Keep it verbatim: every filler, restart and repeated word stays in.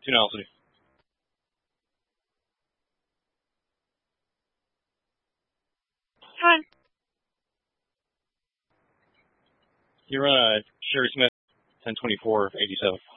Tune Velocity. Hi. You run a Sherry Smith ten twenty-four eighty-seven.